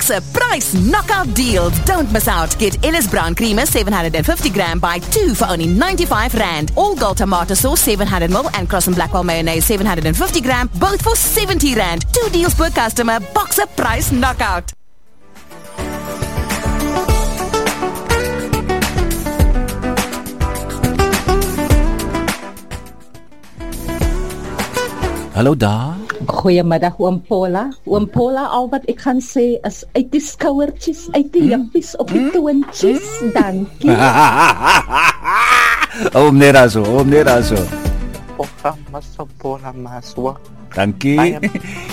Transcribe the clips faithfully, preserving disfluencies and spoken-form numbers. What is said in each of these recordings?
Boxer Price Knockout Deals. Don't miss out. Get Ellis Brown Creamer seven hundred fifty gram buy two for only ninety-five rand. All Gold Tomato Sauce seven hundred milliliters and Cross and Blackwell Mayonnaise seven hundred fifty gram, both for seventy rand. Two deals per customer. Boxer Price Knockout. Hallo daar. Goeiemiddag oom Paula. Oom Paula, al wat ek gaan sê is uit die skouertjies, uit die heupies op die toontjies. Dankie. Oom net so, oom net so. Programma sa Paula Maswa. Dankie.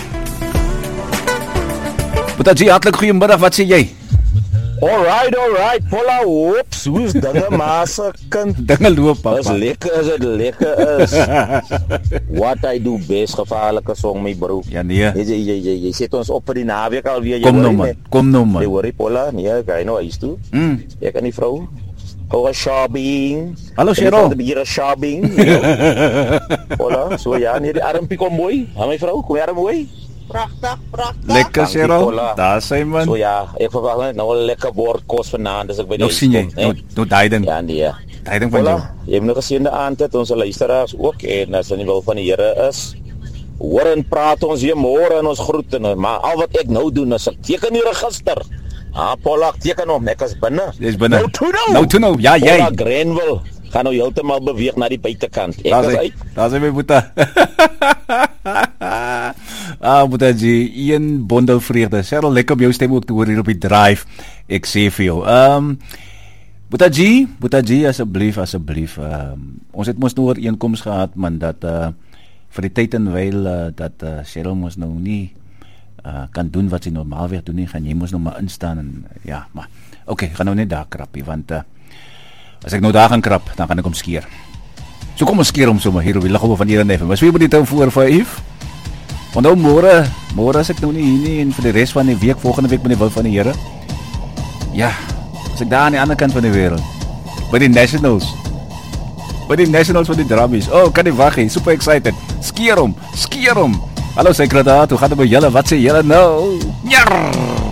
Botaji, hartlik goeiemiddag, wat sê jy? Alright, alright, Paula, whoops, hoe is dinge massa kind? Dinge loop, papa. Is lekker, is het lekker is. What I do best, gevaarlike song, my bro. Ja, nee. Jy, jy, jy, jy, jy zet ons op vir die naweek alweer. Kom nou man, kom nou man. Jy worry, Paula, nee, ga jy nou huis toe? Mm. Jy kan die vrou. Hou een shopping. Hallo, Cheryl. Kan jy shopping? Paula, so ja, nee, die armpie kom mooi. Ha, my vrou, kom jy arm mooi? Prachtig, prachtig. Lekker, Cheryl. Daar sê man. So ja, ek verwag net nou 'n lekker bord kos vanaand as ek by die Nog sien jy, nou, nou die ding. Ja, nee. Die ding van jou. Jy het nog gesien die aand het ons luisteraars ook en as in die wil van die Here is. Hoor en praat ons hier môre in ons groete, maar al wat ek nou doen is ek teken die register. Ah, Paula, teken hom, ek is binne. Jy's binne. Nou toe nou. Nou toe nou, ja, jy. Paula Grenville gaan nou heeltemal beweeg na die buitekant. Ek daar is is uit. Daar is my boeta. Ah, Botaji, een bondel vreugde. Cheryl, lekker om jou stem ook te hoor hier op die drive. Ek sê vir jou. Um, Botaji, Botaji, asseblief, asseblief. Um, ons het mos nou ooreenkoms gehad, man, dat uh, vir die tyd en wyl uh, dat uh, Cheryl mos nou nie uh, kan doen wat sy normaal weer doen nie, gaan jy mos nou maar instaan en ja, maar oké, okay, gaan nou net daar krappie, want uh, as ek nou daar gaan krap, dan gaan ek hom skeer. So kom ons skeer hom sommer hier op die liggaam van Eren F M. Was weer by die tou voor vyf. Want nou môre, môre as ek nou nie hier nie en vir die res van die week, volgende week met die wil van die Here. Ja, as ek daar aan die ander kant van die wêreld, by die Nationals. By die Nationals van die Drummies. Oh, kan nie wag nie, super excited. Skeer hom, skeer hom. Hallo sekretariaat, hoe gaan dit met julle? Wat sê julle nou? Ja!